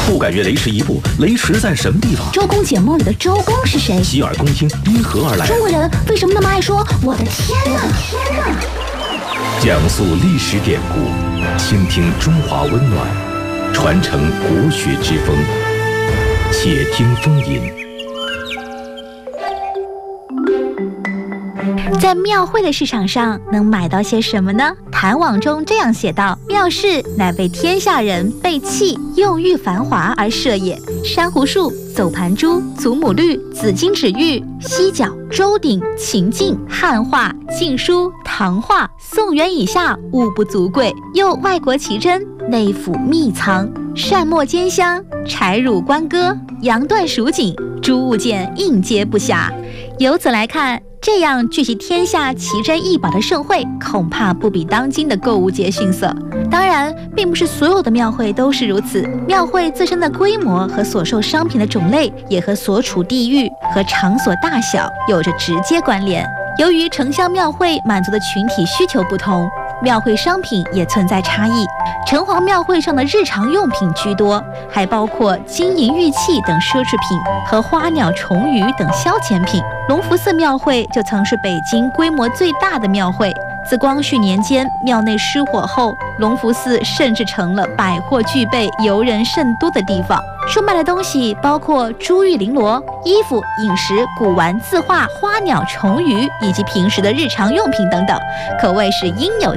不敢越雷池一步，雷池在什么地方？ 周公解梦里的周公是谁？ 洗耳恭听，因何而来？ 中国人为什么那么爱说我的天哪？ 讲述历史典故，倾听中华温暖，传承国学之风。且听风吟。 在庙会的市场上能买到些什么呢？谈网中这样写道：庙市乃为天下人备器用玉繁华而设也，珊瑚树、走盘珠、祖母绿、紫金指玉、犀角、周鼎、秦晋、汉画、晋书、唐画、宋元以下物不足贵，又外国奇珍，内府秘藏，扇墨兼香，柴汝关歌，杨断蜀锦，诸物件应接不暇。由此来看，这样聚集天下奇珍异宝的盛会，恐怕不比当今的购物节逊色。当然，并不是所有的庙会都是如此，庙会自身的规模和所售商品的种类，也和所处地域和场所大小有着直接关联。由于城乡庙会满足的群体需求不同，庙会商品也存在差异。城隍庙会上的日常用品居多，还包括金银玉器等奢侈品和花鸟虫鱼等消遣品。隆福寺庙会就曾是北京规模最大的庙会。自光绪年间庙内失火后，隆福寺甚至成了百货俱备、游人甚多的地方。售卖的东西包括珠玉绫罗、衣服、饮食、古玩、字画、花鸟虫鱼以及平时的日常用品等等，可谓是应有